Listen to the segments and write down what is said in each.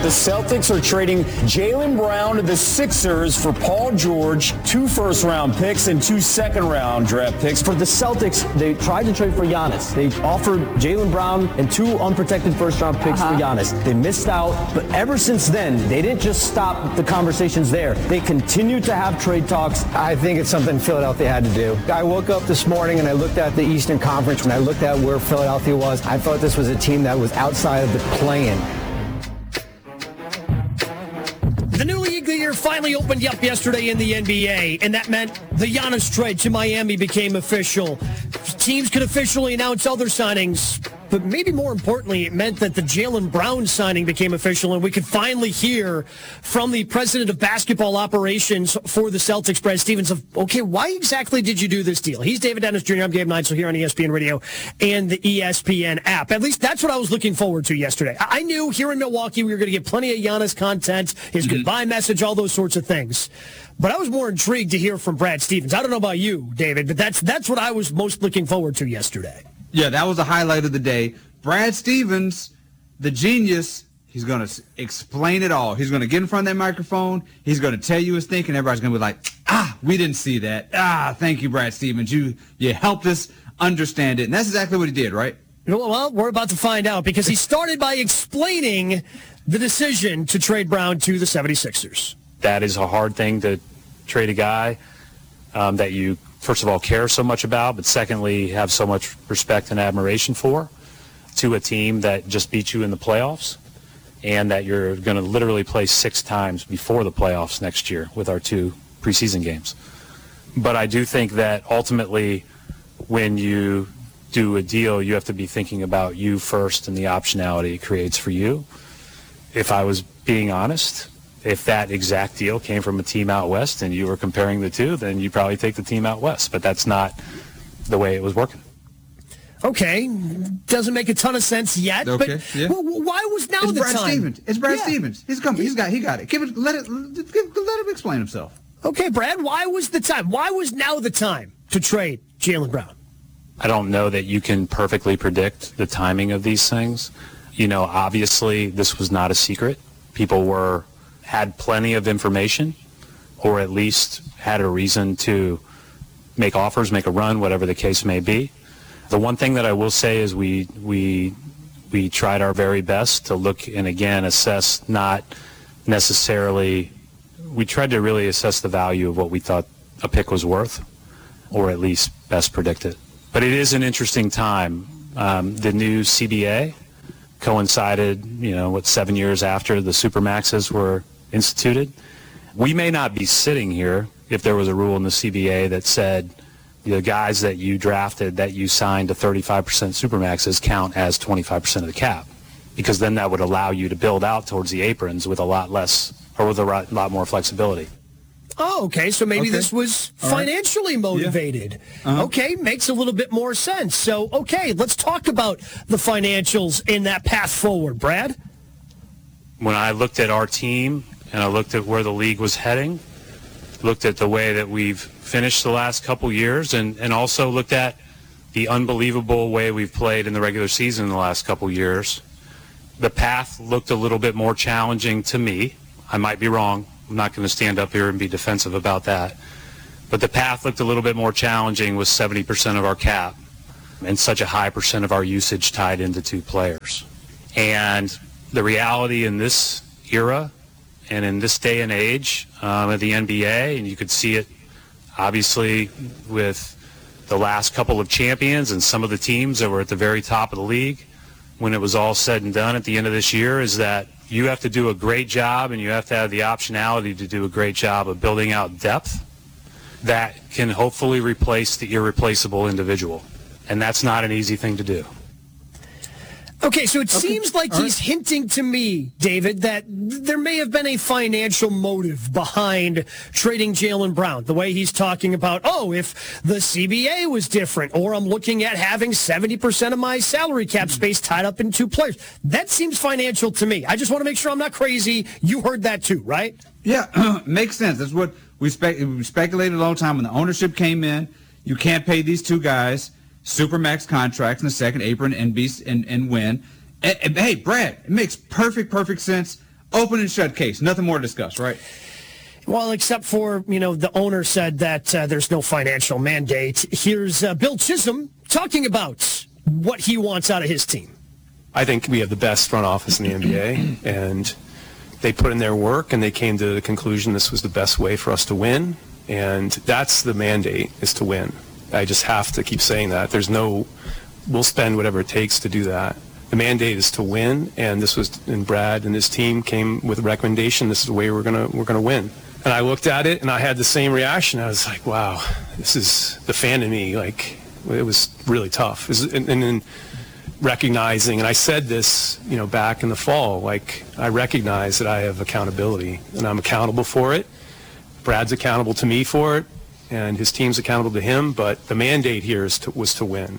The Celtics are trading Jaylen Brown to the Sixers for Paul George, 2 first-round picks, and 2 second-round draft picks. For the Celtics, they tried to trade for Giannis. They offered Jaylen Brown and 2 unprotected first-round picks for Giannis. They missed out, but ever since then, they didn't just stop the conversations there. They continued to have trade talks. I think it's something Philadelphia had to do. I woke up this morning and I looked at the Eastern Conference. When I looked at where Philadelphia was, I thought this was a team that was outside of the play-in. The new league year finally opened up yesterday in the NBA, and that meant the Giannis trade to Miami became official. Teams could officially announce other signings, but maybe more importantly, it meant that the Jaylen Brown signing became official, and we could finally hear from the president of basketball operations for the Celtics, Brad Stevens, of, okay, why exactly did you do this deal? He's David Dennis Jr., I'm Gabe Neitzel here on ESPN Radio and the ESPN app. At least that's what I was looking forward to yesterday. I knew here in Milwaukee we were going to get plenty of Giannis content, his goodbye message, all those sorts of things. But I was more intrigued to hear from Brad Stevens. I don't know about you, David, but that's what I was most looking forward to yesterday. Yeah, that was the highlight of the day. Brad Stevens, the genius, he's going to explain it all. He's going to get in front of that microphone. He's going to tell you his thinking. Everybody's going to be like, we didn't see that. Thank you, Brad Stevens. You helped us understand it. And that's exactly what he did, right? Well, we're about to find out because he started by explaining the decision to trade Brown to the 76ers. That is a hard thing to trade a guy that you, first of all, care so much about, but secondly, have so much respect and admiration for, to a team that just beat you in the playoffs and that you're going to literally play 6 times before the playoffs next year with our 2 preseason games. But I do think that ultimately when you do a deal, you have to be thinking about you first and the optionality it creates for you. If I was being honest, if that exact deal came from a team out west and you were comparing the two, then you probably take the team out west. But that's not the way it was working. Okay, doesn't make a ton of sense yet. Okay, but yeah. Why was now it's the Brad time? Stevens. It's Brad Stevens. He's coming. He got it. Let him explain himself. Okay, Brad. Why was the time? Why was now the time to trade Jaylen Brown? I don't know that you can perfectly predict the timing of these things. You know, obviously this was not a secret. People had plenty of information, or at least had a reason to make offers, make a run, whatever the case may be. The one thing that I will say is we tried our very best to look and again assess, not necessarily, we tried to really assess the value of what we thought a pick was worth, or at least best predict it. But it is an interesting time. The new CBA coincided, 7 years after the Supermaxes were instituted. We may not be sitting here if there was a rule in the CBA that said the guys that you drafted, that you signed to 35% Supermaxes count as 25% of the cap, because then that would allow you to build out towards the aprons with a lot less, or with a lot more flexibility. Oh, okay. So maybe this was financially motivated. Yeah. Okay, makes a little bit more sense. So, okay, let's talk about the financials in that path forward, Brad. When I looked at our team and I looked at where the league was heading, looked at the way that we've finished the last couple years, and also looked at the unbelievable way we've played in the regular season in the last couple years, the path looked a little bit more challenging to me. I might be wrong. I'm not going to stand up here and be defensive about that. But the path looked a little bit more challenging with 70% of our cap and such a high percent of our usage tied into 2 players. And the reality in this era and in this day and age of the NBA, and you could see it obviously with the last couple of champions and some of the teams that were at the very top of the league when it was all said and done at the end of this year, is that you have to do a great job and you have to have the optionality to do a great job of building out depth that can hopefully replace the irreplaceable individual. And that's not an easy thing to do. Okay, so it seems like he's hinting to me, David, that there may have been a financial motive behind trading Jaylen Brown. The way he's talking about, if the CBA was different, or I'm looking at having 70% of my salary cap space tied up in 2 players. That seems financial to me. I just want to make sure I'm not crazy. You heard that too, right? Yeah, makes sense. That's what we speculated a long time when the ownership came in. You can't pay these 2 guys Supermax contracts in the second apron and win. Hey, Brad, it makes perfect sense. Open and shut case. Nothing more to discuss, right? Well, except for, the owner said that there's no financial mandate. Here's Bill Chisholm talking about what he wants out of his team. I think we have the best front office in the NBA, and they put in their work, and they came to the conclusion this was the best way for us to win, and that's the mandate, is to win. I just have to keep saying that. We'll spend whatever it takes to do that. The mandate is to win, and Brad and his team came with a recommendation. This is the way we're gonna win. And I looked at it, and I had the same reaction. I was like, wow, this is the fan in me. Like, it was really tough. And then recognizing, and I said this, back in the fall, like, I recognize that I have accountability, and I'm accountable for it. Brad's accountable to me for it, and his team's accountable to him, but the mandate here was to win.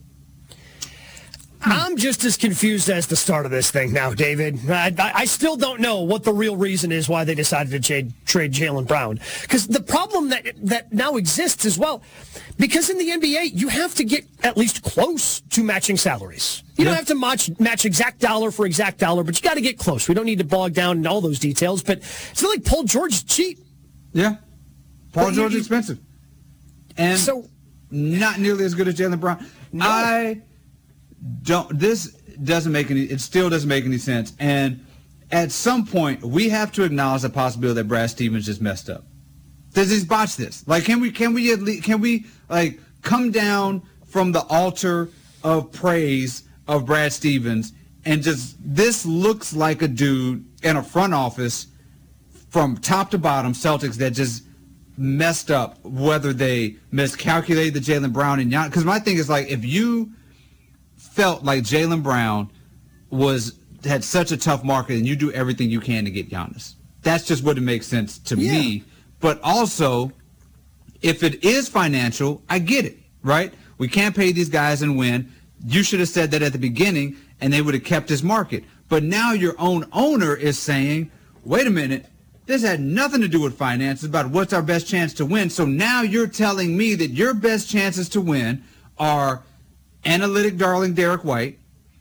I'm just as confused as the start of this thing now, David. I still don't know what the real reason is why they decided to trade Jaylen Brown. Because the problem that now exists as well, because in the NBA, you have to get at least close to matching salaries. You don't have to match exact dollar for exact dollar, but you got to get close. We don't need to bog down in all those details, but it's not like Paul George is cheap. Yeah. Paul George is expensive. And so, not nearly as good as Jaylen Brown. No. It still doesn't make any sense. And at some point, we have to acknowledge the possibility that Brad Stevens just messed up. Does he botch this? Like, can we come down from the altar of praise of Brad Stevens and this looks like a dude in a front office from top to bottom, Celtics, that just messed up, whether they miscalculated the Jaylen Brown and Giannis. Because my thing is, like, if you felt like Jaylen Brown had such a tough market and you do everything you can to get Giannis. That's just what it makes sense to me. But also, if it is financial, I get it, right? We can't pay these guys and win. You should have said that at the beginning and they would have kept his market. But now your own owner is saying, wait a minute, this had nothing to do with finances, about what's our best chance to win. So now you're telling me that your best chances to win are analytic darling Derek White,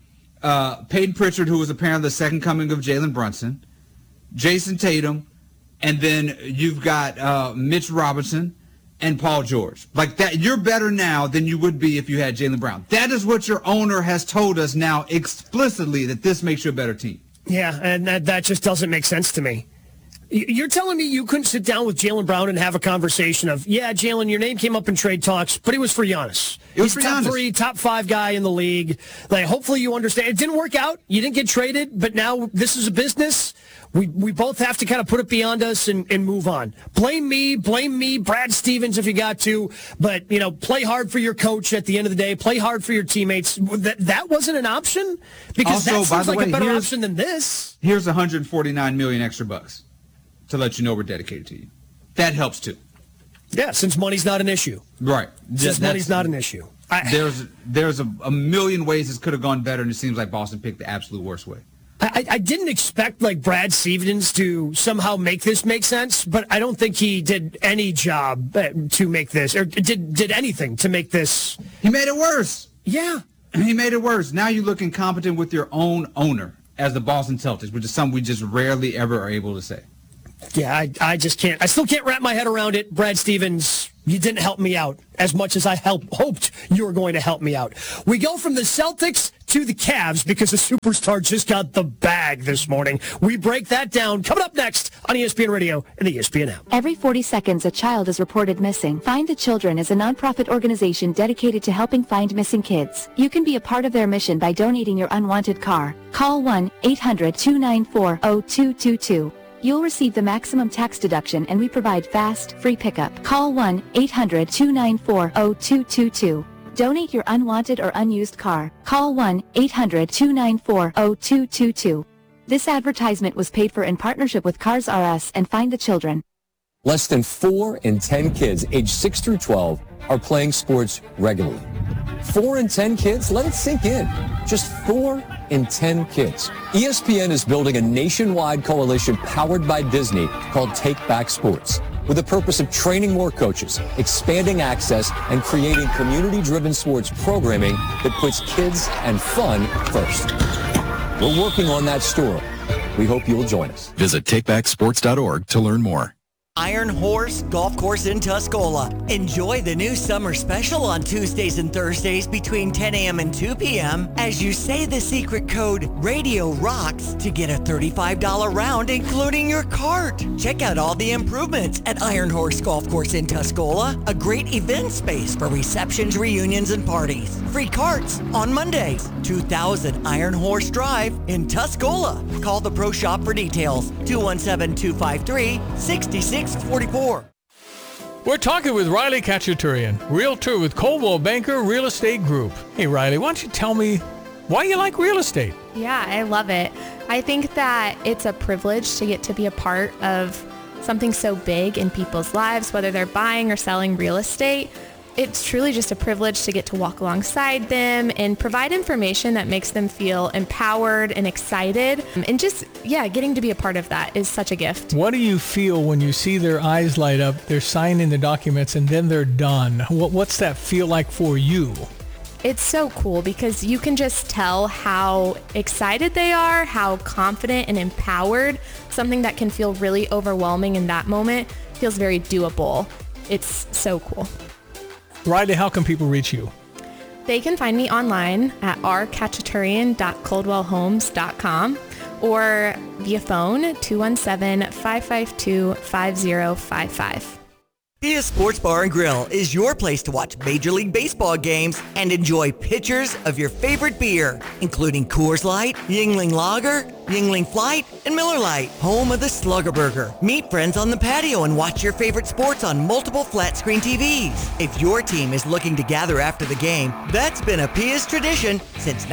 Peyton Pritchard, who was apparently the second coming of Jalen Brunson, Jason Tatum, and then you've got Mitch Robinson and Paul George. Like that, you're better now than you would be if you had Jaylen Brown. That is what your owner has told us now explicitly, that this makes you a better team. Yeah, and that just doesn't make sense to me. You're telling me you couldn't sit down with Jaylen Brown and have a conversation of, yeah, Jaylen, your name came up in trade talks, but it was for Giannis. He's top 3, top 5 guy in the league. Like, hopefully you understand. It didn't work out. You didn't get traded, but now this is a business. We both have to kind of put it beyond us and move on. Blame me, Brad Stevens if you got to, but, play hard for your coach at the end of the day. Play hard for your teammates. That wasn't an option? Because also, that seems like a better option than this. Here's $149 million extra bucks to let you know we're dedicated to you. That helps too. Yeah, since money's not an issue. Right. Since money's not an issue. There's a million ways this could have gone better, and it seems like Boston picked the absolute worst way. I didn't expect Brad Stevens to somehow make this make sense, but I don't think he did any job to make this, or did anything to make this. He made it worse. Yeah. He made it worse. Now you look incompetent with your own owner as the Boston Celtics, which is something we just rarely ever are able to say. Yeah, I just can't. I still can't wrap my head around it. Brad Stevens, you didn't help me out as much as I hoped you were going to help me out. We go from the Celtics to the Cavs because the superstar just got the bag this morning. We break that down. Coming up next on ESPN Radio and the ESPN app. Every 40 seconds, a child is reported missing. Find the Children is a nonprofit organization dedicated to helping find missing kids. You can be a part of their mission by donating your unwanted car. Call 1-800-294-0222. You'll receive the maximum tax deduction, and we provide fast, free pickup. Call 1-800-294-0222. Donate your unwanted or unused car. Call 1-800-294-0222. This advertisement was paid for in partnership with Cars R Us and Find the Children. Less than 4 in 10 kids aged 6 through 12 are playing sports regularly. 4 in 10 kids? Let it sink in. Just 4 in 10 kids. ESPN is building a nationwide coalition powered by Disney called Take Back Sports, with the purpose of training more coaches, expanding access, and creating community-driven sports programming that puts kids and fun first. We're working on that story. We hope you'll join us. Visit takebacksports.org to learn more. Iron Horse Golf Course in Tuscola. Enjoy the new summer special on Tuesdays and Thursdays between 10 a.m. and 2 p.m. as you say the secret code Radio Rocks to get a $35 round including your cart. Check out all the improvements at Iron Horse Golf Course in Tuscola, a great event space for receptions, reunions, and parties. Free carts on Mondays. 2000 Iron Horse Drive in Tuscola. Call the Pro Shop for details. 217-253-6644. We're talking with Riley Khachaturian, realtor with Coldwell Banker Real Estate Group. Hey, Riley, why don't you tell me why you like real estate? Yeah, I love it. I think that it's a privilege to get to be a part of something so big in people's lives, whether they're buying or selling real estate. It's truly just a privilege to get to walk alongside them and provide information that makes them feel empowered and excited. And just, getting to be a part of that is such a gift. What do you feel when you see their eyes light up, they're signing the documents, and then they're done? What's that feel like for you? It's so cool because you can just tell how excited they are, how confident and empowered. Something that can feel really overwhelming in that moment feels very doable. It's so cool. Riley, how can people reach you? They can find me online at rkhachaturian.coldwellhomes.com or via phone 217-552-5055. Pia's Sports Bar and Grill is your place to watch Major League Baseball games and enjoy pitchers of your favorite beer, including Coors Light, Yuengling Lager, Yuengling Flight, and Miller Lite, home of the Slugger Burger. Meet friends on the patio and watch your favorite sports on multiple flat-screen TVs. If your team is looking to gather after the game, that's been a Pia's tradition since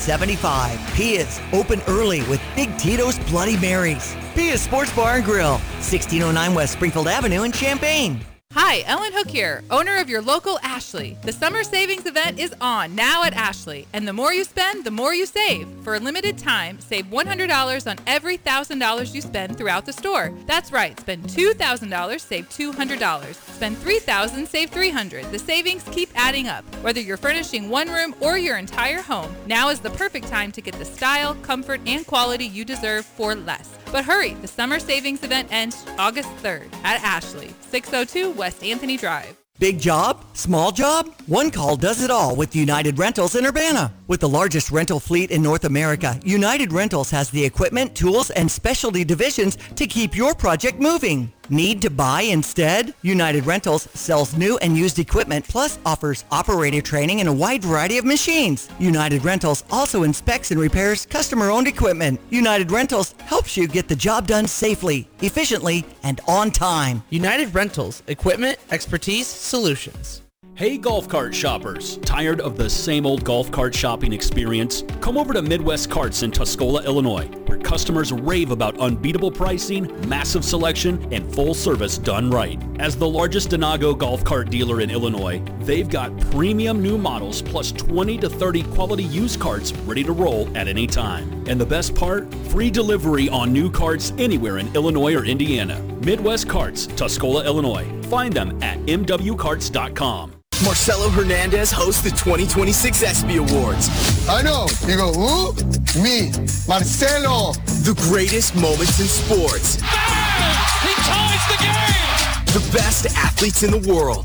1975. Pia's, open early with Big Tito's Bloody Marys. Pia's Sports Bar and Grill, 1609 West Springfield Avenue in Champaign. Hi, Ellen Hook here, owner of your local Ashley. The summer savings event is on now at Ashley, and the more you spend, the more you save. For a limited time, save $100 on every $1,000 you spend throughout the store. That's right, spend $2,000, save $200. Spend $3,000, save $300. The savings keep adding up. Whether you're furnishing one room or your entire home, now is the perfect time to get the style, comfort, and quality you deserve for less. But hurry, the summer savings event ends August 3rd at Ashley, 602 West Anthony Drive. Big job? Small job? One call does it all with United Rentals in Urbana. With the largest rental fleet in North America, United Rentals has the equipment, tools, and specialty divisions to keep your project moving. Need to buy instead? United Rentals sells new and used equipment, plus offers operator training and a wide variety of machines. United Rentals also inspects and repairs customer-owned equipment. United Rentals helps you get the job done safely, efficiently, and on time. United Rentals, equipment, expertise, solutions. Hey golf cart shoppers, tired of the same old golf cart shopping experience? Come over to Midwest Carts in Tuscola, Illinois, where customers rave about unbeatable pricing, massive selection, and full service done right. As the largest Denago golf cart dealer in Illinois, they've got premium new models plus 20 to 30 quality used carts ready to roll at any time. And the best part? Free delivery on new carts anywhere in Illinois or Indiana. Midwest Carts, Tuscola, Illinois. Find them at mwcarts.com. Marcelo Hernandez hosts the 2026 ESPY Awards. I know. You go, who? Me, Marcelo. The greatest moments in sports. Bang! He ties the game! The best athletes in the world.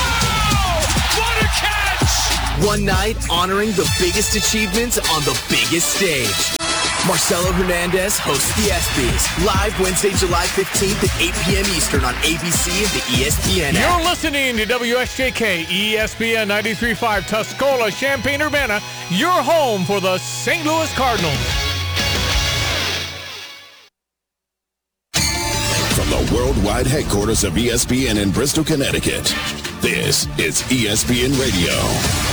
Wow! What a catch! One night honoring the biggest achievements on the biggest stage. Marcelo Hernandez hosts the ESPYs, live Wednesday, July 15th at 8 p.m. Eastern on ABC and the ESPN app. You're listening to WSJK ESPN 93.5 Tuscola, Champaign-Urbana, your home for the St. Louis Cardinals. From the worldwide headquarters of ESPN in Bristol, Connecticut, this is ESPN Radio.